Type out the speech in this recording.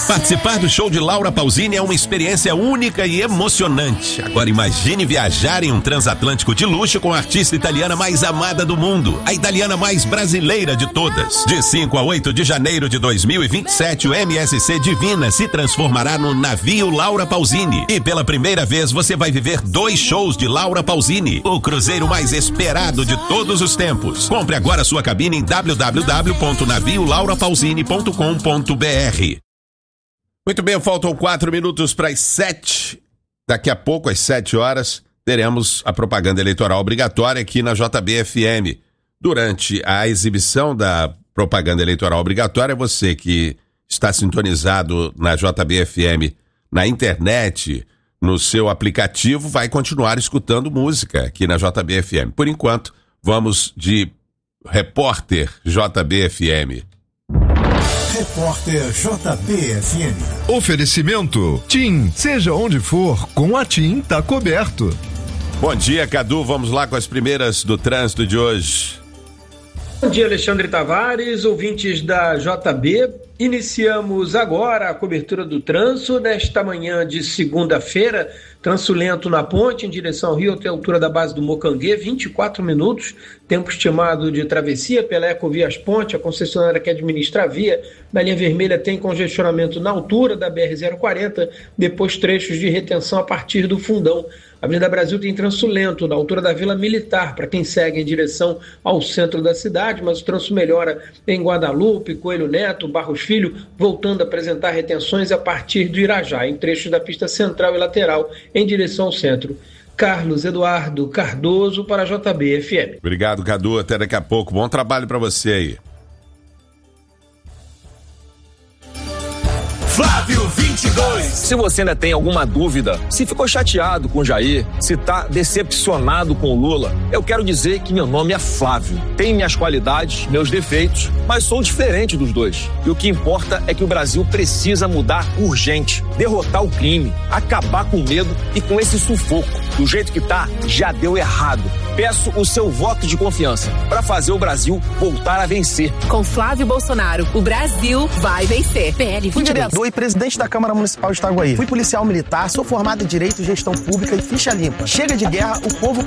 Participar do show de Laura Pausini é uma experiência única e emocionante. Agora imagine viajar em um transatlântico de luxo com a artista italiana mais amada do mundo, a italiana mais brasileira de todas. De 5 a 8 de janeiro de 2027, o MSC Divina se transformará no navio Laura Pausini. E pela primeira vez você vai viver 2 shows de Laura Pausini, o cruzeiro mais esperado de todos os tempos. Compre agora sua cabine em www.naviolaurapausini.com.br. Muito bem, faltam 4 minutos para as 7. Daqui a pouco, às 7 horas, teremos a propaganda eleitoral obrigatória aqui na JB-FM. Durante a exibição da propaganda eleitoral obrigatória, você que está sintonizado na JB-FM, na internet, no seu aplicativo, vai continuar escutando música aqui na JB-FM. Por enquanto, vamos de Repórter JB-FM. Repórter JB-FM. Oferecimento TIM. Seja onde for, com a TIM tá coberto. Bom dia, Cadu. Vamos lá com as primeiras do trânsito de hoje. Bom dia, Alexandre Tavares, ouvintes da JB. Iniciamos agora a cobertura do trânsito nesta manhã de segunda-feira. Trânsito lento na ponte em direção ao Rio até a altura da base do Mocanguê, 24 minutos. Tempo estimado de travessia pela Ecovias Ponte, a concessionária que administra a via. Na linha vermelha tem congestionamento na altura da BR-040, depois trechos de retenção a partir do Fundão. A Avenida Brasil tem trânsito lento na altura da Vila Militar, para quem segue em direção ao centro da cidade, mas o trânsito melhora em Guadalupe, Coelho Neto, Barros Filho, voltando a apresentar retenções a partir do Irajá, em trechos da pista central e lateral, em direção ao centro. Carlos Eduardo Cardoso para a JB-FM. Obrigado, Cadu. Até daqui a pouco. Bom trabalho para você aí. Flávio 22. Se você ainda tem alguma dúvida, se ficou chateado com o Jair, se tá decepcionado com o Lula, eu quero dizer que meu nome é Flávio. Tenho minhas qualidades, meus defeitos, mas sou diferente dos dois. E o que importa é que o Brasil precisa mudar urgente, derrotar o crime, acabar com o medo e com esse sufoco. Do jeito que tá, já deu errado. Peço o seu voto de confiança para fazer o Brasil voltar a vencer. Com Flávio Bolsonaro, o Brasil vai vencer. PL 22. Fui vereador e presidente da Câmara Municipal de Itaguaí. Fui policial militar, sou formado em Direito, Gestão Pública e Ficha Limpa. Chega de guerra, o povo